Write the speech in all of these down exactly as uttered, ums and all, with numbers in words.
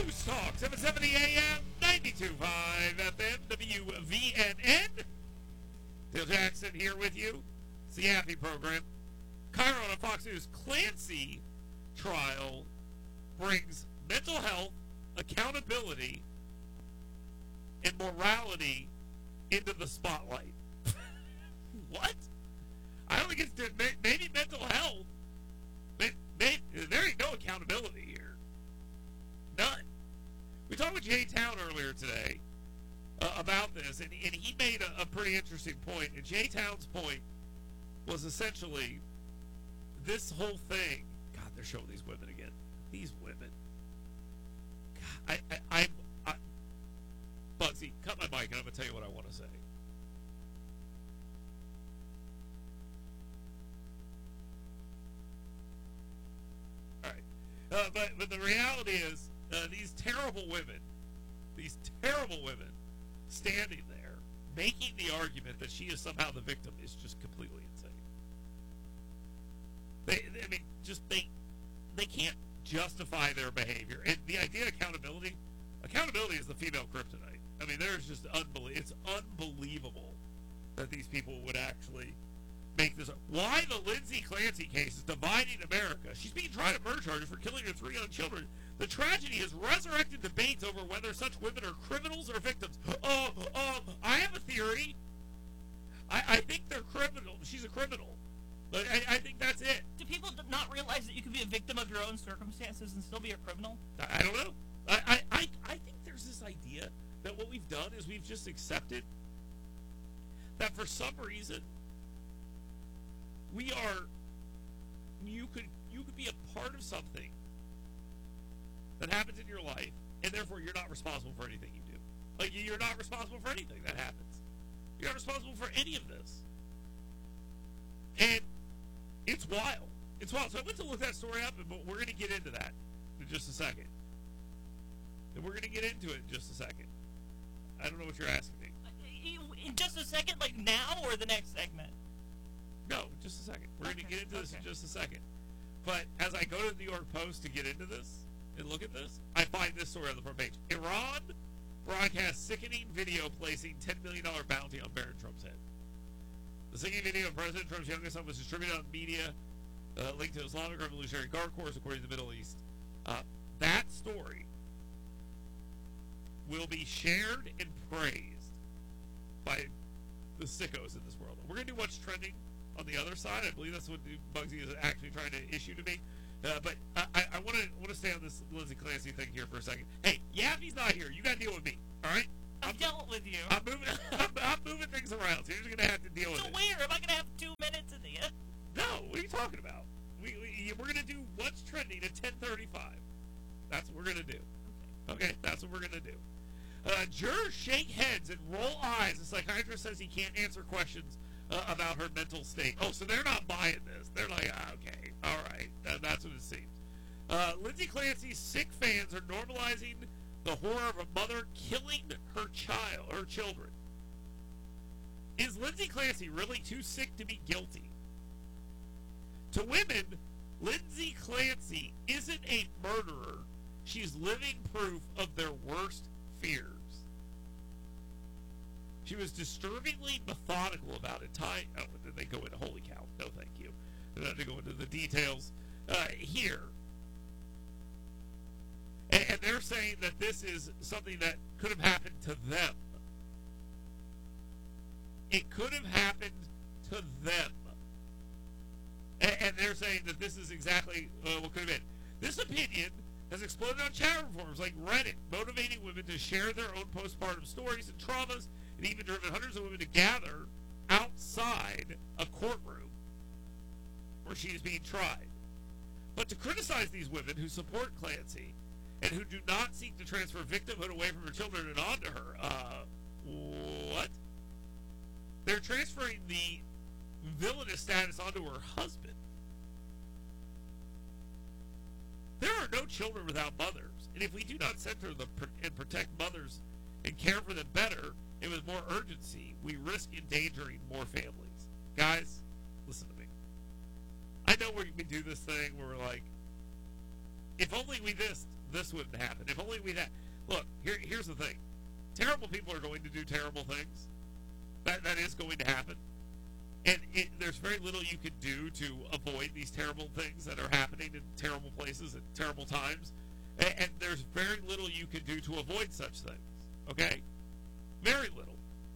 News Talk, seven seventy A M, ninety-two point five F M, W V N N. Dale Jackson here with you. It's the Happy program. Chiron on Fox News. Clancy trial brings mental health, accountability, and morality into the spotlight. What? I don't think it's maybe mental health. Maybe, there ain't no accountability here. None. We talked with Jay Town earlier today uh, about this, and, and he made a, a pretty interesting point. And Jay Town's point was essentially this whole thing. God, they're showing these women again. These women. God, I, I, I'm, I, Bugsy, cut my mic, and I'm going to tell you what I want to say. All right. Uh, but, but the reality is, uh, these terrible women, these terrible women standing there making the argument that she is somehow the victim is just completely insane. They, I mean, just they, they can't justify their behavior. And the idea of accountability, accountability is the female kryptonite. I mean, there's just unbelievable. It's unbelievable that these people would actually make this. Why the Lindsay Clancy case is dividing America? She's being tried on murder charges for killing her three young children. The tragedy has resurrected debates over whether such women are criminals or victims. Oh, oh, I have a theory. I, I think they're criminal. She's a criminal. But I, I think that's it. Do people not realize that you can be a victim of your own circumstances and still be a criminal? I, I don't know. I, I, I, I think there's this idea that what we've done is we've just accepted that for some reason we are, you could you could be a part of something that happens in your life, and therefore you're not responsible for anything you do. Like, you're not responsible for anything that happens. You're not responsible for any of this. And it's wild. It's wild. So I went to look that story up, but we're going to get into that in just a second. And we're going to get into it in just a second. I don't know what you're asking me. In just a second, like now or the next segment? No, just a second. We're Okay, going to get into this okay. in just a second. But as I go to the New York Post to get into this and look at this, I find this story on the front page. Iran broadcasts sickening video placing ten million dollars bounty on Barron Trump's head. The sickening video of President Trump's youngest son was distributed on media uh, linked to Islamic Revolutionary Guard Corps, according to the Middle East. Uh, that story will be shared and praised by the sickos in this world. We're going to do what's trending on the other side. I believe that's what Bugsy is actually trying to issue to me. Uh, but I, I want to want to stay on this Lindsay Clancy thing here for a second. Hey, Yappy's not here. You got to deal with me, all right? I've I'm, dealt with you. I'm moving. I'm, I'm moving things around, so you're just going to have to deal So with it. where? Am I going to have two minutes in the end? No, what are you talking about? We, we we're going to do what's trending at ten thirty-five. That's what we're going to do. Okay, that's what we're going to do. Uh, jurors shake heads and roll eyes. The psychiatrist says he can't answer questions uh, about her mental state. Oh, so they're not buying this. They're like, ah, okay, all right. That, that's what it seems. Uh, Lindsay Clancy's sick fans are normalizing the horror of a mother killing her child, her children. Is Lindsay Clancy really too sick to be guilty? To women, Lindsay Clancy isn't a murderer. She's living proof of their worst fears. She was disturbingly methodical about it. Time. Oh, then they go into holy cow. No, thank you. They're not to go into the details uh, here. And, and they're saying that this is something that could have happened to them. It could have happened to them. And, and they're saying that this is exactly uh, what could have been. This opinion has exploded on chat room forums like Reddit, motivating women to share their own postpartum stories and traumas, and even driven hundreds of women to gather outside a courtroom where she is being tried. But to criticize these women who support Clancy and who do not seek to transfer victimhood away from her children and onto her, uh, what? They're transferring the villainous status onto her husband. There are no children without mothers, and if we do not center the and protect mothers and care for them better and with more urgency, we risk endangering more families. Guys, listen to me. I know we, we do this thing where we're like, if only we this, this wouldn't happen. If only we had. Look, here, here's the thing. Terrible people are going to do terrible things. That That is going to happen. And it, there's very little you can do to avoid these terrible things that are happening in terrible places at terrible times. And, and there's very little you can do to avoid such things. Okay? Very little.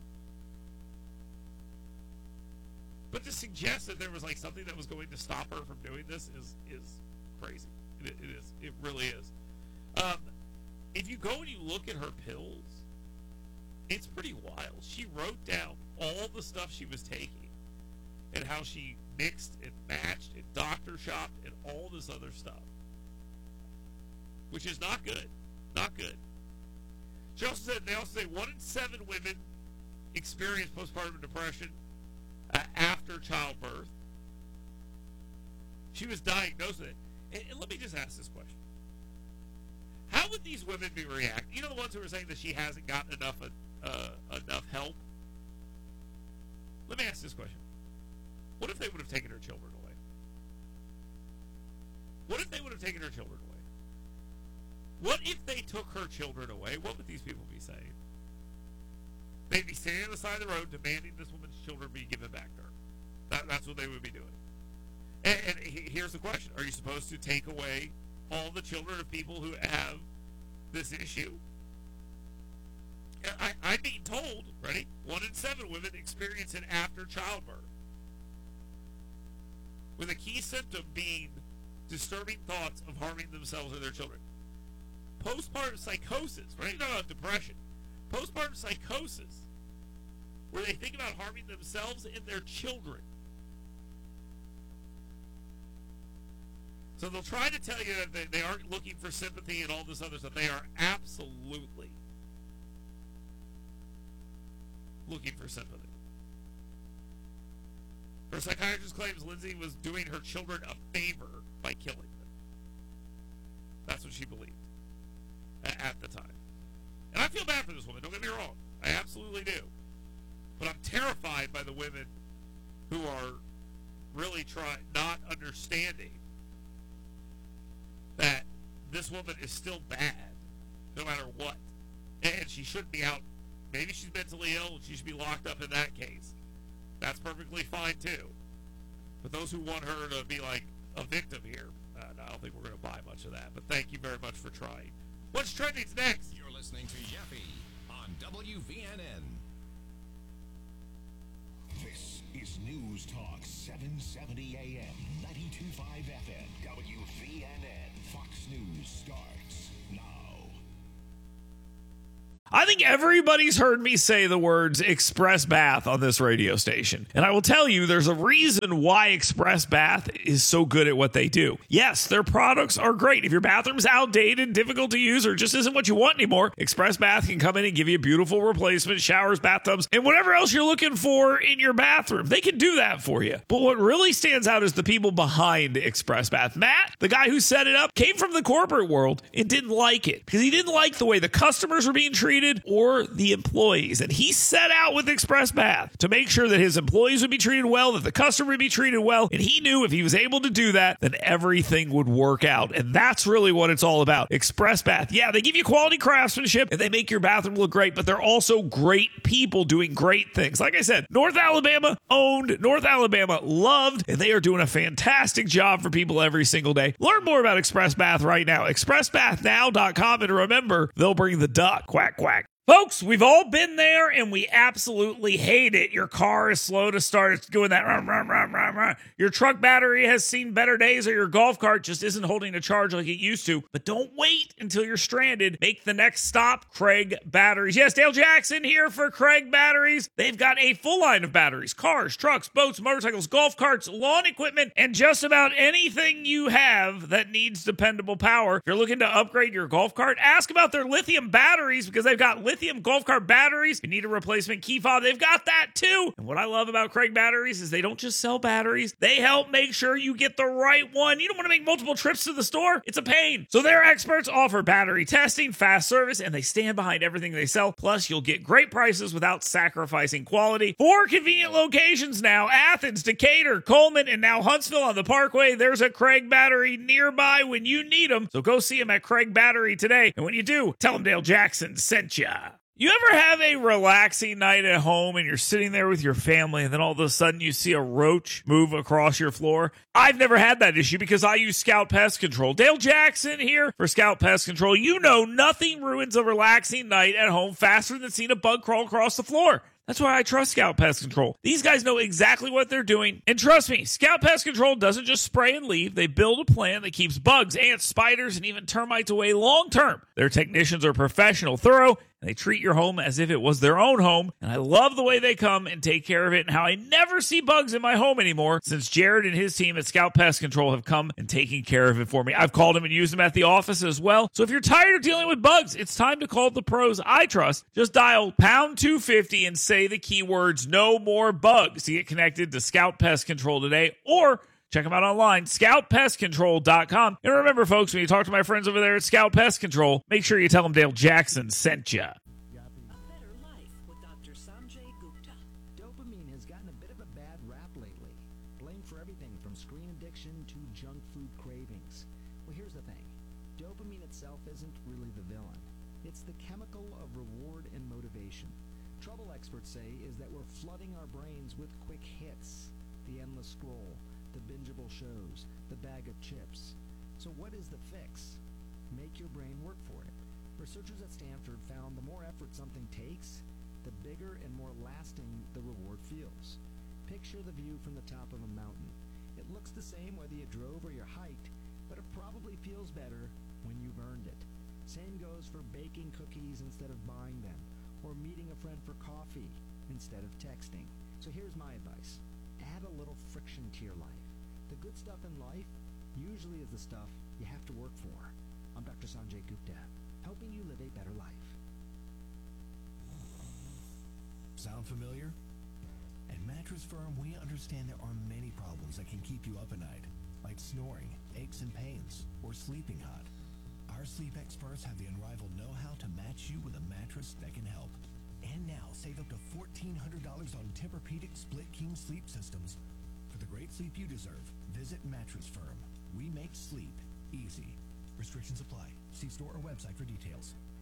But to suggest that there was like something that was going to stop her from doing this is is crazy. It, it is. It really is. Um, if you go and you look at her pills, it's pretty wild. She wrote down all the stuff she was taking and how she mixed and matched and doctor shopped and all this other stuff, which is not good. Not good. She also said, they also say one in seven women experience postpartum depression uh, after childbirth. She was diagnosed with it. And, and let me just ask this question. How would these women be reacting? You know the ones who are saying that she hasn't gotten enough uh, enough help? Let me ask this question. What if they would have taken her children away? What if they would have taken her children away? What if they took her children away? What would these people be saying? They'd be standing on the side of the road demanding this woman's children be given back to her. That, that's what they would be doing. And, and here's the question. Are you supposed to take away all the children of people who have this issue? I, I'm being told, ready? One in seven women experience it after childbirth, with a key symptom being disturbing thoughts of harming themselves or their children. Postpartum psychosis, right? Not about depression. Postpartum psychosis, where they think about harming themselves and their children. So they'll try to tell you that they, they aren't looking for sympathy and all this other stuff. They are absolutely looking for sympathy. Her psychiatrist claims Lindsay was doing her children a favor by killing them. That's what she believed at, at the time. And I feel bad for this woman, don't get me wrong. I absolutely do. But I'm terrified by the women who are really trying, not understanding that this woman is still bad, no matter what. And she shouldn't be out. Maybe she's mentally ill and she should be locked up in that case. That's perfectly fine, too. But those who want her to be like a victim here, uh, no, I don't think we're going to buy much of that. But thank you very much for trying. What's trending next? You're listening to Yaffe on W V N N. This is News Talk seven seventy A M, ninety-two point five F M, W V N N. Fox News starts now. I think everybody's heard me say the words Express Bath on this radio station. And I will tell you, there's a reason why Express Bath is so good at what they do. Yes, their products are great. If your bathroom's outdated, difficult to use, or just isn't what you want anymore, Express Bath can come in and give you a beautiful replacement, showers, bathtubs, and whatever else you're looking for in your bathroom. They can do that for you. But what really stands out is the people behind Express Bath. Matt, the guy who set it up, came from the corporate world and didn't like it because he didn't like the way the customers were being treated or the employees. And he set out with Express Bath to make sure that his employees would be treated well, that the customer would be treated well. And he knew if he was able to do that, then everything would work out. And that's really what it's all about. Express Bath. Yeah, they give you quality craftsmanship and they make your bathroom look great, but they're also great people doing great things. Like I said, North Alabama owned, North Alabama loved, and they are doing a fantastic job for people every single day. Learn more about Express Bath right now. express bath now dot com. And remember, they'll bring the duck. Quack, quack. Folks, we've all been there, and we absolutely hate it. Your car is slow to start. It's doing that. Rum, rum, rum, rum, rum. Your truck battery has seen better days, or your golf cart just isn't holding a charge like it used to. But don't wait until you're stranded. Make the next stop, Craig Batteries. Yes, Dale Jackson here for Craig Batteries. They've got a full line of batteries, cars, trucks, boats, motorcycles, golf carts, lawn equipment, and just about anything you have that needs dependable power. If you're looking to upgrade your golf cart, ask about their lithium batteries because they've got lithium Lithium golf cart batteries. If you need a replacement key fob, they've got that too. And what I love about Craig Batteries is they don't just sell batteries. batteries. They help make sure you get the right one. You don't want to make multiple trips to the store. It's a pain. So their experts offer battery testing, fast service, and they stand behind everything they sell. Plus, you'll get great prices without sacrificing quality. Four convenient locations now: Athens, Decatur, Coleman, and now Huntsville on the Parkway. There's a Craig Battery nearby when you need them. So go see them at Craig Battery today. And when you do, tell them Dale Jackson sent ya. You ever have a relaxing night at home and you're sitting there with your family and then all of a sudden you see a roach move across your floor? I've never had that issue because I use Scout Pest Control. Dale Jackson here for Scout Pest Control. You know nothing ruins a relaxing night at home faster than seeing a bug crawl across the floor. That's why I trust Scout Pest Control. These guys know exactly what they're doing. And trust me, Scout Pest Control doesn't just spray and leave. They build a plan that keeps bugs, ants, spiders, and even termites away long term. Their technicians are professional, thorough, and they treat your home as if it was their own home. And I love the way they come and take care of it and how I never see bugs in my home anymore since Jared and his team at Scout Pest Control have come and taken care of it for me. I've called them and used them at the office as well. So if you're tired of dealing with bugs, it's time to call the pros I trust. Just dial pound two fifty and say the keywords "no more bugs" to get connected to Scout Pest Control today, or check them out online, scout pest control dot com. And remember, folks, when you talk to my friends over there at Scout Pest Control, make sure you tell them Dale Jackson sent you. A better life with Doctor Sanjay Gupta. Dopamine has gotten a bit of a bad rap lately. Blamed for everything from screen addiction to junk food cravings. Well, here's the thing. Dopamine itself isn't really the villain. It's the chemical of reward and motivation. Trouble experts say is that we're flooding our brains with quick hits. The endless scroll, the bingeable shows, the bag of chips. So what is the fix? Make your brain work for it. Researchers at Stanford found the more effort something takes, the bigger and more lasting the reward feels. Picture the view from the top of a mountain. It looks the same whether you drove or you hiked, but it probably feels better when you've earned it. Same goes for baking cookies instead of buying them, or meeting a friend for coffee instead of texting. So here's my advice. Add a little friction to your life. The good stuff in life usually is the stuff you have to work for. I'm Doctor Sanjay Gupta, helping you live a better life. Sound familiar? At Mattress Firm, we understand there are many problems that can keep you up at night, like snoring, aches and pains, or sleeping hot. Our sleep experts have the unrivaled know-how to match you with a mattress that can help. And now, save up to fourteen hundred dollars on Tempur-Pedic Split King sleep systems. For the great sleep you deserve, visit Mattress Firm. We make sleep easy. Restrictions apply. See store or website for details.